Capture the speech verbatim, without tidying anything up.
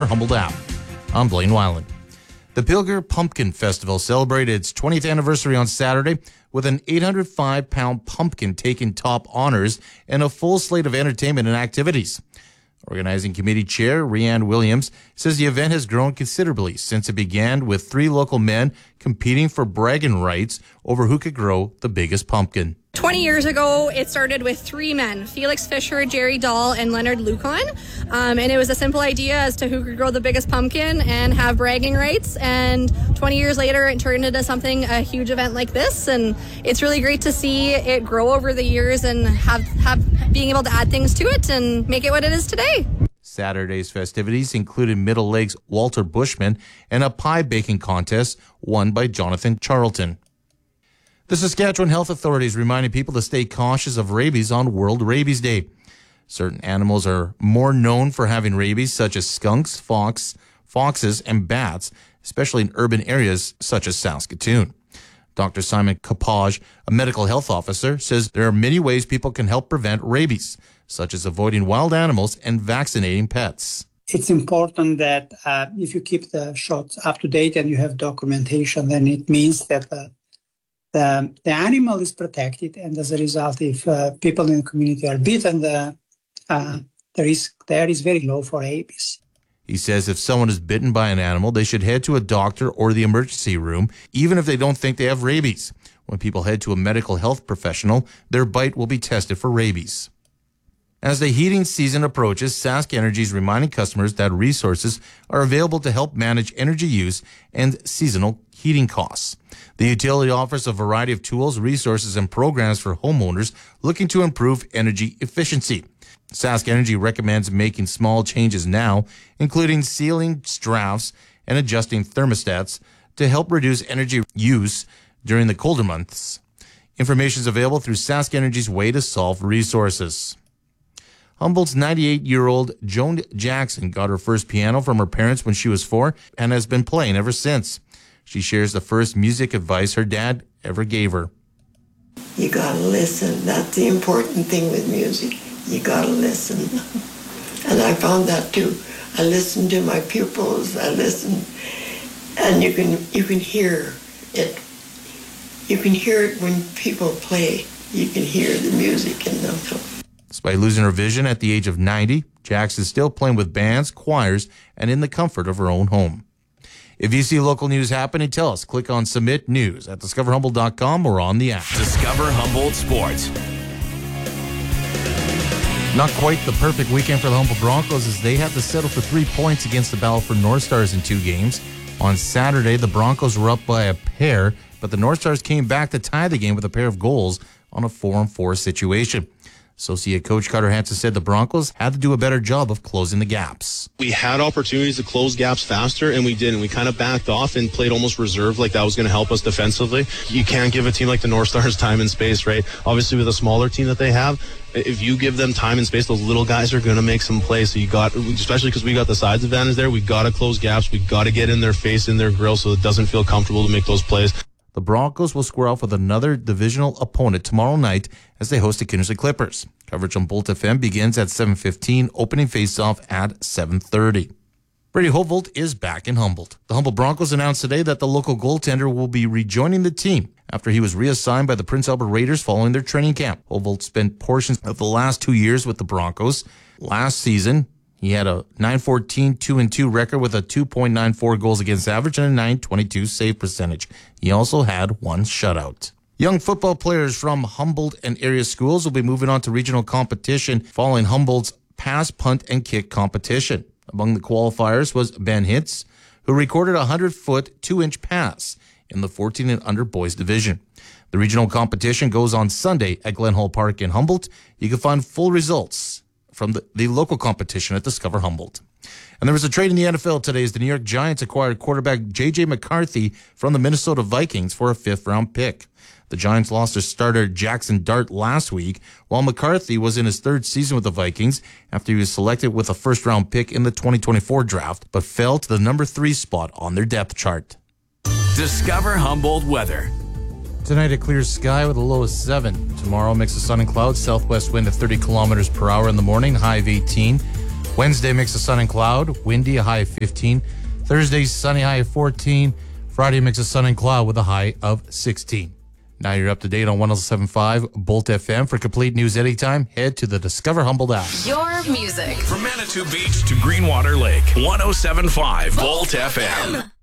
Humboldt app. I'm Blaine Weiland. The Pilger Pumpkin Festival celebrated its twentieth anniversary on Saturday with an eight hundred five pound pumpkin taking top honors and a full slate of entertainment and activities. Organizing Committee Chair Rhianne Williams says the event has grown considerably since it began with three local men competing for bragging rights over who could grow the biggest pumpkin. twenty years ago, it started with three men, Felix Fisher, Jerry Dahl, and Leonard Lucon. Um, and it was a simple idea as to who could grow the biggest pumpkin and have bragging rights. And twenty years later, it turned into something, a huge event like this. And it's really great to see it grow over the years and have, have being able to add things to it and make it what it is today. Saturday's festivities included Middle Lake's Walter Bushman and a pie baking contest won by Jonathan Charlton. The Saskatchewan Health Authority is reminding people to stay cautious of rabies on World Rabies Day. Certain animals are more known for having rabies, such as skunks, fox, foxes, and bats, especially in urban areas such as Saskatoon. Doctor Simon Kapaj, a medical health officer, says there are many ways people can help prevent rabies, such as avoiding wild animals and vaccinating pets. It's important that uh, if you keep the shots up to date and you have documentation, then it means that uh, The, the animal is protected, and as a result, if uh, people in the community are bitten, the, uh, the risk there is very low for rabies. He says if someone is bitten by an animal, they should head to a doctor or the emergency room, even if they don't think they have rabies. When people head to a medical health professional, their bite will be tested for rabies. As the heating season approaches, Sask Energy is reminding customers that resources are available to help manage energy use and seasonal heating costs. The utility offers a variety of tools, resources, and programs for homeowners looking to improve energy efficiency. Sask Energy recommends making small changes now, including sealing drafts and adjusting thermostats to help reduce energy use during the colder months. Information is available through Sask Energy's Way to Solve resources. Humboldt's ninety-eight-year-old Joan Jackson got her first piano from her parents when she was four and has been playing ever since. She shares the first music advice her dad ever gave her. You gotta listen. That's the important thing with music. You gotta listen. And I found that too. I listened to my pupils. I listened, and you can you can hear it. You can hear it when people play. You can hear the music in them. Despite losing her vision at the age of ninety, Jackson is still playing with bands, choirs, and in the comfort of her own home. If you see local news happening, tell us. Click on Submit News at discover humboldt dot com or on the app. Discover Humboldt Sports. Not quite the perfect weekend for the Humboldt Broncos as they had to settle for three points against the Battleford North Stars in two games. On Saturday, the Broncos were up by a pair, but the North Stars came back to tie the game with a pair of goals on a four on four situation. Associate coach Carter Hansen said the Broncos had to do a better job of closing the gaps. We had opportunities to close gaps faster, and we didn't. We kind of backed off and played almost reserve, like that was going to help us defensively. You can't give a team like the North Stars time and space, right? Obviously, with a smaller team that they have, if you give them time and space, those little guys are going to make some plays. So you got, especially because we got the size advantage there, we got to close gaps. We got to get in their face, in their grill, so it doesn't feel comfortable to make those plays. The Broncos will square off with another divisional opponent tomorrow night as they host the Kindersley Clippers. Coverage on Bolt F M begins at seven fifteen, opening face-off at seven thirty. Brady Hovold is back in Humboldt. The Humboldt Broncos announced today that the local goaltender will be rejoining the team after he was reassigned by the Prince Albert Raiders following their training camp. Hovold spent portions of the last two years with the Broncos. Last season, he had a nine fourteen, two and two record with a two point nine four goals against average and a nine twenty-two save percentage. He also had one shutout. Young football players from Humboldt and area schools will be moving on to regional competition following Humboldt's pass, punt, and kick competition. Among the qualifiers was Ben Hitz, who recorded a hundred-foot, two-inch pass in the fourteen and under boys division. The regional competition goes on Sunday at Glen Hall Park in Humboldt. You can find full results from the, the local competition at Discover Humboldt. And there was a trade in the N F L today as the New York Giants acquired quarterback J J McCarthy from the Minnesota Vikings for a fifth-round pick. The Giants lost their starter Jackson Dart last week, while McCarthy was in his third season with the Vikings after he was selected with a first-round pick in the twenty twenty-four draft, but fell to the number three spot on their depth chart. Discover Humboldt weather. Tonight, a clear sky with a low of seven. Tomorrow, mix of sun and clouds, southwest wind at thirty kilometers per hour in the morning, high of eighteen. Wednesday, mix of sun and cloud, windy, a high of fifteen. Thursday, sunny, high of fourteen. Friday, mix of sun and cloud with a high of sixteen. Now you're up to date on one oh seven point five Bolt F M. For complete news anytime, head to the Discover Humboldt app. Your music. From Manitou Beach to Greenwater Lake, one oh seven point five Bolt F M.